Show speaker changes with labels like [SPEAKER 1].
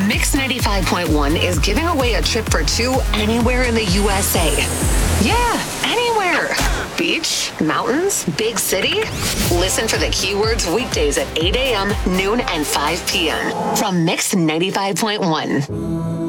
[SPEAKER 1] Mix 95.1 is giving away a trip for two anywhere in the USA. Yeah, anywhere. Beach, mountains, big city. Listen for the keywords weekdays at 8 a.m., noon, and 5 p.m. from Mix 95.1.